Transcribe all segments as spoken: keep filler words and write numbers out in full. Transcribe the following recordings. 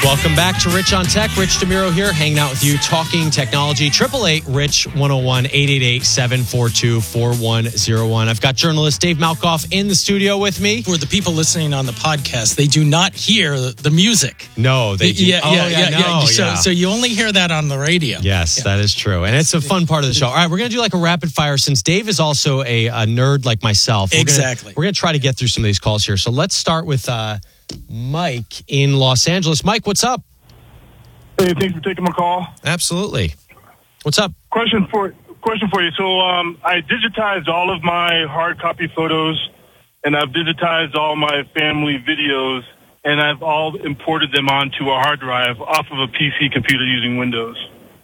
Welcome back to Rich on Tech. Rich DeMiro here, hanging out with you, talking technology. eight eight eight, RICH one oh one, eight eight eight, seven four two, four one oh one. I've got journalist Dave Malkoff in the studio with me. For the people listening on the podcast, they do not hear the music. No, they do. Yeah, oh, yeah, yeah. no, yeah. So, yeah. so you only hear that on the radio. Yes, yeah. that is true. And it's a fun part of the show. All right, we're going to do like a rapid fire since Dave is also a, a nerd like myself. We're Exactly. Gonna, we're going to try to get through some of these calls here. So let's start with uh, Mike in Los Angeles. Mike, what's up? Hey, thanks for taking my call. Absolutely. What's up? Question for question for you. So um, I digitized all of my hard copy photos, and I've digitized all my family videos, and I've all imported them onto a hard drive off of a P C computer using Windows.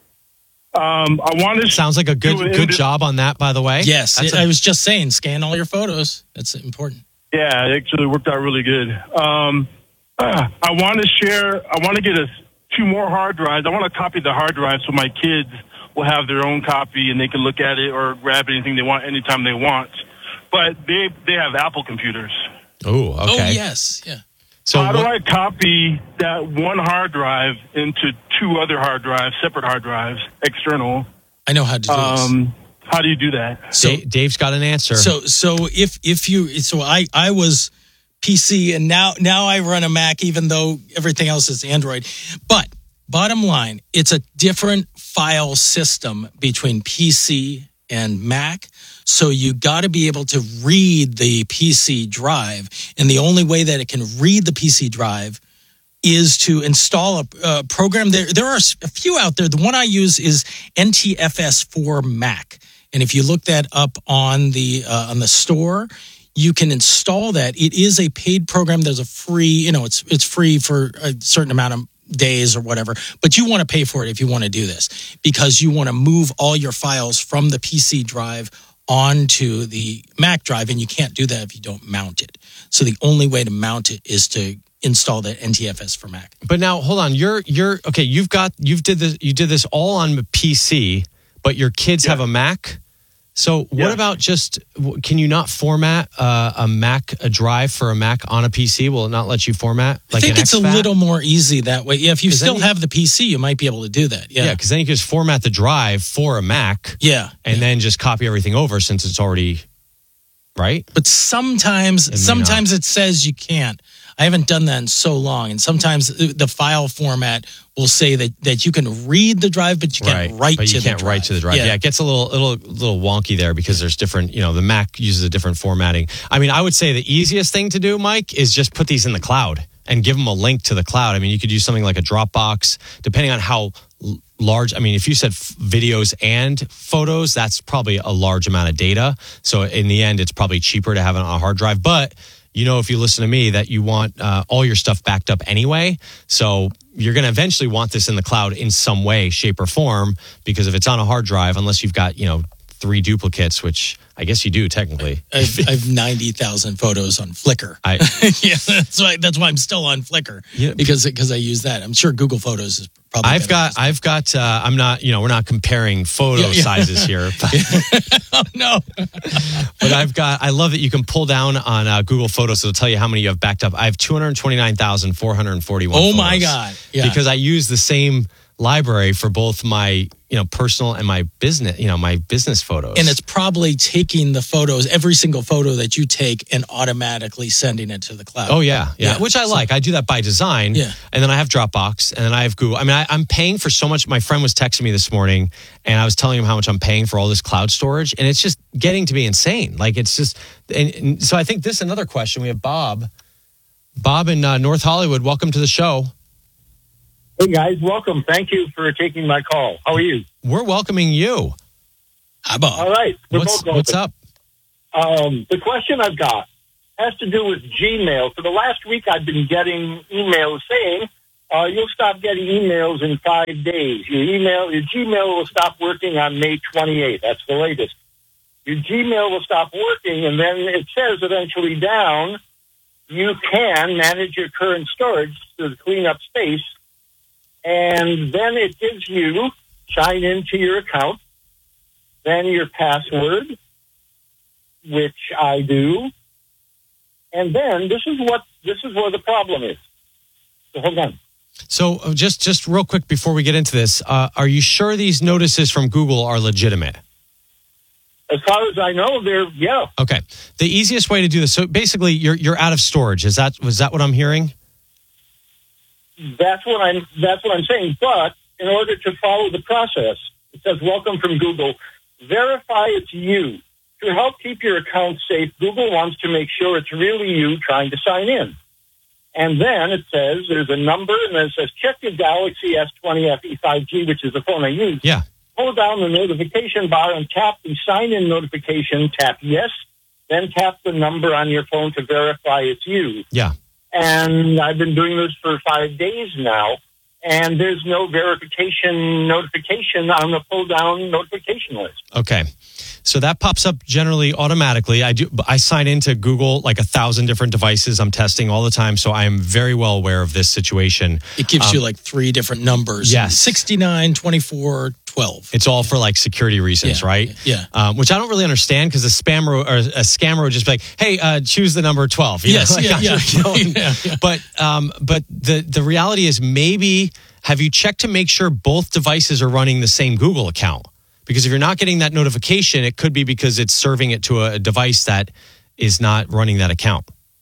Um, I want to sounds like a good good indi- job on that, by the way. Yes, it, a- I was just saying, scan all your photos. That's important. Yeah, it actually worked out really good. Um, uh, I want to share. I want to get a. two more hard drives. I want to copy the hard drive so my kids will have their own copy and they can look at it or grab anything they want anytime they want. But they they have Apple computers. Oh, okay. Oh, yes. Yeah. So how what, do I copy that one hard drive into two other hard drives, separate hard drives, external? I know how to do um, this. How do you do that? So Dave's got an answer. So so if if you so I I was P C, and now now I run a Mac, even though everything else is Android. But bottom line, it's a different file system between P C and Mac. So you got to be able to read the P C drive, and the only way that it can read the P C drive is to install a uh, program. There there are a few out there. The one I use is N T F S for Mac, and if you look that up on the uh, on the store, you can install that. It is a paid program. There's a free, you know, it's it's free for a certain amount of days or whatever, but you want to pay for it if you want to do this because you want to move all your files from the P C drive onto the Mac drive, and you can't do that if you don't mount it. So the only way to mount it is to install the N T F S for Mac. But now, hold on. You're you're okay. You've got you've did this. You did this all on P C, but your kids yeah. have a Mac. So what yeah. about just, can you not format uh, a Mac, a drive for a Mac on a P C? Will it not let you format? Like I think an it's X FAT? a little more easy that way. Yeah, if you still you, have the P C, you might be able to do that. Yeah, yeah, because then you can just format the drive for a Mac. Yeah. And yeah. then just copy everything over since it's already, right? But sometimes, It sometimes it says you can't. I haven't done that in so long. And sometimes the file format will say that, that you can read the drive, but you can't right. write but to you the can't drive. write to the drive. Yeah. yeah, it gets a little, little, little wonky there because there's different, you know, the Mac uses a different formatting. I mean, I would say the easiest thing to do, Mike, is just put these in the cloud and give them a link to the cloud. I mean, you could use something like a Dropbox, depending on how l- large. I mean, if you said f- videos and photos, that's probably a large amount of data. So in the end, it's probably cheaper to have it on a hard drive. But you know, if you listen to me, that you want uh, all your stuff backed up anyway. So you're going to eventually want this in the cloud in some way, shape, or form, because if it's on a hard drive, unless you've got, you know, three duplicates, which I guess you do technically. I've, I've ninety thousand photos on Flickr. I, yeah, that's why that's why I'm still on Flickr Yeah. because because I use that. I'm sure Google Photos is probably. I've got, better. I've got, uh, I'm not, you know, we're not comparing photo Yeah, yeah. sizes here. oh no, But I've got, I love that you can pull down on uh, Google Photos. It'll tell you how many you have backed up. I have two hundred twenty-nine thousand four hundred forty-one oh photos. my god, yeah. Because I use the same library for both my, you know, personal and my business, you know, my business photos. And it's probably taking the photos, every single photo that you take, and automatically sending it to the cloud. Oh, yeah. Yeah. Yeah. Which I So- like. I do that by design. Yeah. And then I have Dropbox and then I have Google. I mean, I, I'm paying for so much. My friend was texting me this morning and I was telling him how much I'm paying for all this cloud storage. And it's just getting to be insane. Like, it's just, and, and so I think this is another question. We have Bob. Bob in uh, North Hollywood. Welcome to the show. Hey, guys. Welcome. Thank you for taking my call. How are you? We're welcoming you. Hi, Bob. All right. We're What's, both what's welcome. up? Um, the question I've got has to do with Gmail. For the last week, I've been getting emails saying uh, you'll stop getting emails in five days. Your email, your Gmail will stop working on May twenty-eighth. That's the latest. Your Gmail will stop working, and then it says eventually down, you can manage your current storage to clean up space, and then it gives you sign into your account, then your password, which I do, and then this is what this is where the problem is. So hold on. So uh, just just real quick before we get into this, uh, are you sure these notices from Google are legitimate? As far as I know, they're, yeah. Okay. The easiest way to do this, so basically you're you're out of storage. Is that was that what I'm hearing? That's what I'm, that's what I'm saying. But in order to follow the process, it says, welcome from Google. Verify it's you. To help keep your account safe, Google wants to make sure it's really you trying to sign in. And then it says there's a number, and then it says check your Galaxy S twenty F E five G, which is the phone I use. Yeah. Pull down the notification bar and tap the sign-in notification. Tap yes, then tap the number on your phone to verify it's you. Yeah. And I've been doing this for five days now, and there's no verification notification on the pull-down notification list. Okay. So that pops up generally automatically. I do. I sign into Google like a thousand different devices. I'm testing all the time, so I am very well aware of this situation. It gives um, you like three different numbers. Yes. sixty-nine, twenty-four, twelve. It's all for like security reasons, Yeah, right? yeah. Um, which I don't really understand because a spammer or a scammer would just be like, "Hey, uh, choose the number twelve." You Yes, know, like, yeah, you know, yeah. yeah, yeah. But um, but the the reality is maybe have you checked to make sure both devices are running the same Google account? Because if you're not getting that notification, it could be because it's serving it to a device that is not running that account.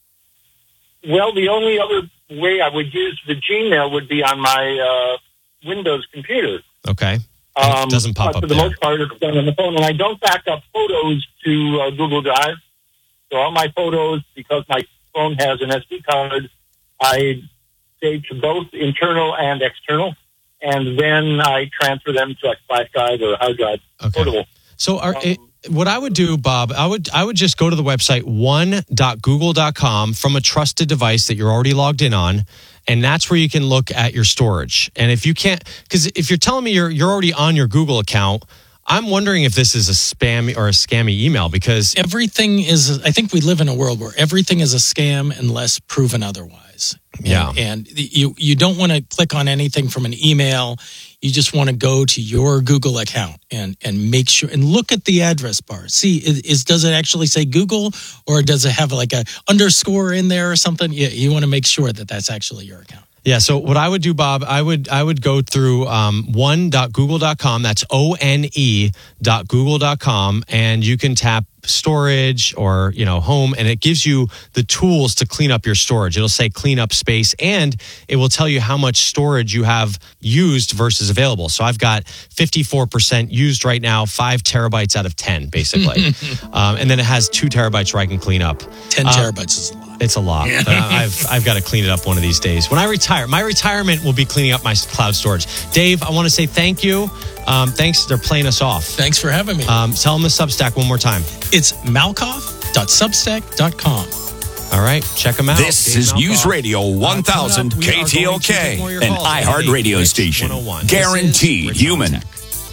Well, the only other way I would use the Gmail would be on my uh, Windows computer. Okay. Um, It doesn't pop but up for the there. most part, it's done on the phone, and I don't back up photos to uh, Google Drive. So all my photos, because my phone has an S D card, I save to both internal and external, and then I transfer them to a flash drive or a hard drive. Okay. Portable. So are, Um, it, what I would do, Bob, I would I would just go to the website one dot google dot com from a trusted device that you're already logged in on, and that's where you can look at your storage. And if you can't, because if you're telling me you're you're already on your Google account, I'm wondering if this is a spam or a scammy email because Everything is, I think we live in a world where everything is a scam unless proven otherwise. Yeah. And, and you, you don't want to click on anything from an email. You just want to go to your Google account and, and make sure and look at the address bar. See, is, is does it actually say Google or does it have like a underscore in there or something? You, you want to make sure that that's actually your account. Yeah, so what I would do, Bob, I would I would go through um, one dot google dot com. That's O N E dot google dot com, and you can tap storage or, you know, home, and it gives you the tools to clean up your storage. It'll say clean up space, and it will tell you how much storage you have used versus available. So I've got fifty-four percent used right now, five terabytes out of ten, basically. um, and then it has two terabytes where I can clean up. ten Uh, terabytes is a lot. It's a lot. But I've I've got to clean it up one of these days. When I retire, my retirement will be cleaning up my cloud storage. Dave, I want to say thank you. Um, thanks. They're playing us off. Thanks for having me. Um, tell them the Substack one more time. It's malkoff dot substack dot com. All right, check them out. This Dave is Malkoff. News Radio one thousand Uh, coming up, we are K T L going to K, take more of your an calls. iHeart radio Rich station. one oh one. This is Guaranteed Rich human. Tech.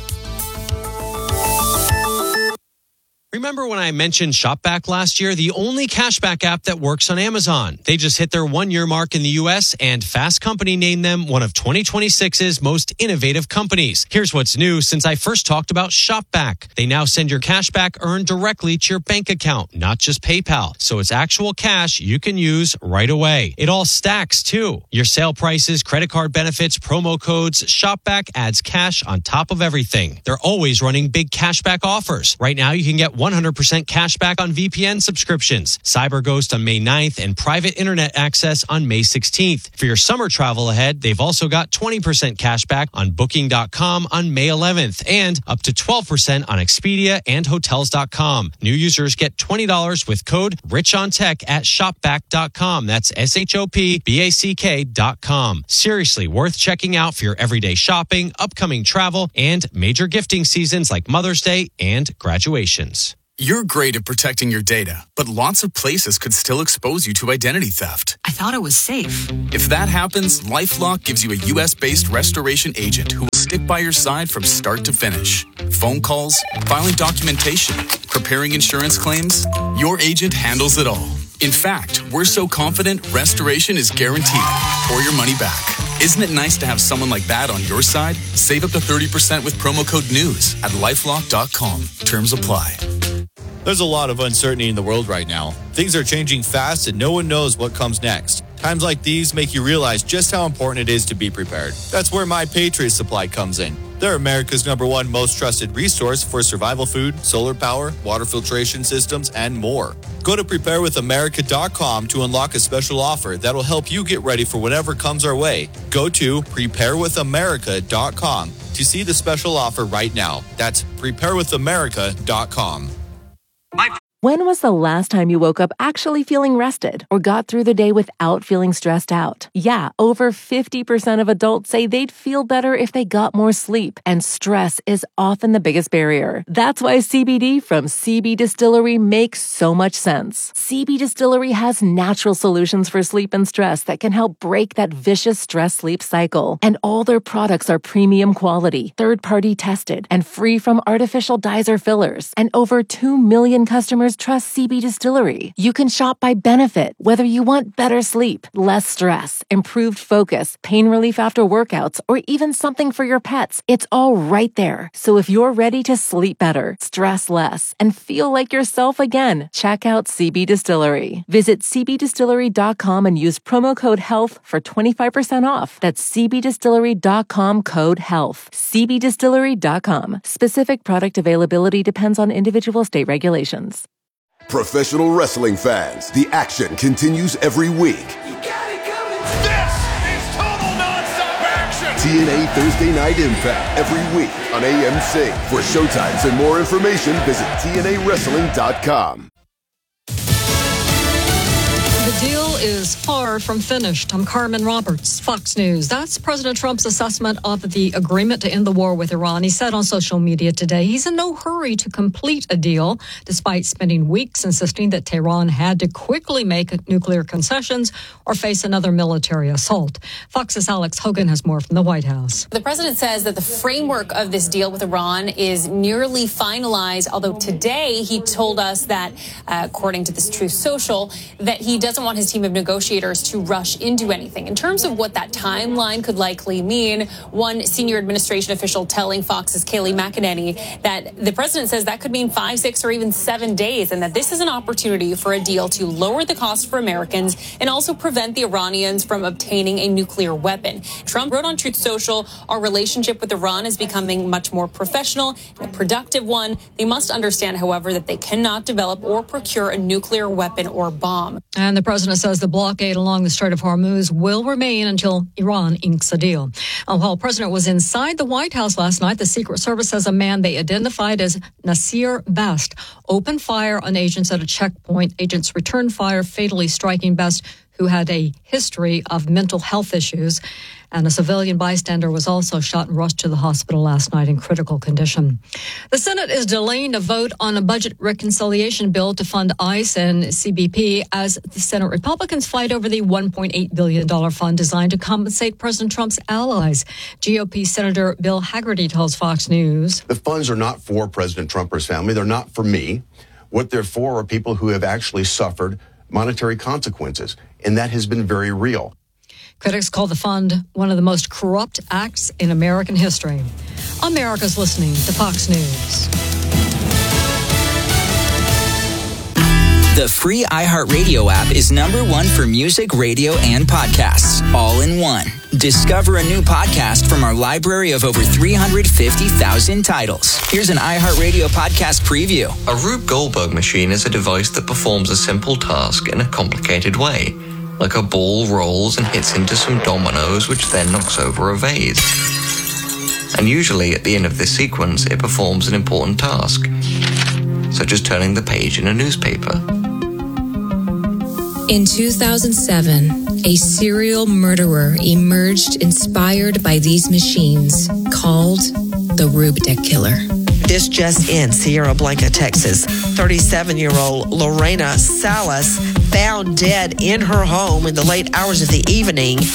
Remember when I mentioned ShopBack last year? The only cashback app that works on Amazon. They just hit their one-year mark in the U S, and Fast Company named them one of twenty twenty-six's most innovative companies. Here's what's new since I first talked about ShopBack. They now send your cashback earned directly to your bank account, not just PayPal. So it's actual cash you can use right away. It all stacks, too. Your sale prices, credit card benefits, promo codes, ShopBack adds cash on top of everything. They're always running big cashback offers. Right now, you can get one hundred percent cash back on V P N subscriptions, CyberGhost on May ninth, and private internet access on May sixteenth. For your summer travel ahead, they've also got twenty percent cash back on booking dot com on May eleventh, and up to twelve percent on Expedia and hotels dot com. New users get twenty dollars with code RichOnTech at shopback dot com. That's S H O P B A C K dot com. Seriously, worth checking out for your everyday shopping, upcoming travel, and major gifting seasons like Mother's Day and graduations. You're great at protecting your data, but lots of places could still expose you to identity theft. I thought it was safe. If that happens, LifeLock gives you a U S-based restoration agent who will stick by your side from start to finish. Phone calls, filing documentation, preparing insurance claims, your agent handles it all. In fact, we're so confident restoration is guaranteed or your money back. Isn't it nice to have someone like that on your side? Save up to thirty percent with promo code NEWS at lifelock dot com. Terms apply. There's a lot of uncertainty in the world right now. Things are changing fast and no one knows what comes next. Times like these make you realize just how important it is to be prepared. That's where My Patriot Supply comes in. They're America's number one most trusted resource for survival food, solar power, water filtration systems, and more. Go to prepare with america dot com to unlock a special offer that'll help you get ready for whatever comes our way. Go to prepare with america dot com to see the special offer right now. That's prepare with america dot com. When was the last time you woke up actually feeling rested or got through the day without feeling stressed out? Yeah, over fifty percent of adults say they'd feel better if they got more sleep, and stress is often the biggest barrier. That's why C B D from C B Distillery makes so much sense. C B Distillery has natural solutions for sleep and stress that can help break that vicious stress-sleep cycle. And all their products are premium quality, third-party tested, and free from artificial dyes or fillers. And over two million customers trust C B Distillery. You can shop by benefit, whether you want better sleep, less stress, improved focus, pain relief after workouts, or even something for your pets. It's all right there. So if you're ready to sleep better, stress less, and feel like yourself again, check out C B Distillery. Visit c b distillery dot com and use promo code HEALTH for twenty-five percent off. That's c b distillery dot com code HEALTH. c b distillery dot com. Specific product availability depends on individual state regulations. Professional wrestling fans, the action continues every week. You got it coming. This is total nonstop action. T N A Thursday Night Impact every week on A M C. For showtimes and more information, visit T N A wrestling dot com. The deal is far from finished. I'm Carmen Roberts, Fox News. That's President Trump's assessment of the agreement to end the war with Iran. He said on social media today he's in no hurry to complete a deal, despite spending weeks insisting that Tehran had to quickly make nuclear concessions or face another military assault. Fox's Alex Hogan has more from the White House. The president says that the framework of this deal with Iran is nearly finalized, although today he told us that, uh, according to this Truth Social, that he doesn't want his team of negotiators to rush into anything. In terms of what that timeline could likely mean, one senior administration official telling Fox's Kayleigh McEnany that the president says that could mean five, six, or even seven days, and that this is an opportunity for a deal to lower the cost for Americans and also prevent the Iranians from obtaining a nuclear weapon. Trump wrote on Truth Social, our relationship with Iran is becoming much more professional and a productive one. They must understand, however, that they cannot develop or procure a nuclear weapon or bomb. And the president says the blockade along the Strait of Hormuz will remain until Iran inks a deal. Uh, while the president was inside the White House last night, the Secret Service says a man they identified as Nasir Best opened fire on agents at a checkpoint. Agents returned fire, fatally striking Best, who had a history of mental health issues. And a civilian bystander was also shot and rushed to the hospital last night in critical condition. The Senate is delaying a vote on a budget reconciliation bill to fund ICE and C B P as the Senate Republicans fight over the one point eight billion dollars fund designed to compensate President Trump's allies. G O P Senator Bill Hagerty tells Fox News. The funds are not for President Trump or his family. They're not for me. What they're for are people who have actually suffered monetary consequences, and that has been very real. Critics call the fund one of the most corrupt acts in American history. America's listening to Fox News. The free iHeartRadio app is number one for music, radio, and podcasts, all in one. Discover a new podcast from our library of over three hundred fifty thousand titles. Here's an iHeartRadio podcast preview. A Rube Goldberg machine is a device that performs a simple task in a complicated way. Like a ball rolls and hits into some dominoes, which then knocks over a vase. And usually at the end of this sequence, it performs an important task, such as turning the page in a newspaper. In two thousand seven, a serial murderer emerged inspired by these machines, called the Rubik Killer. This just in, Sierra Blanca, Texas. thirty-seven-year-old Lorena Salas found dead in her home in the late hours of the evening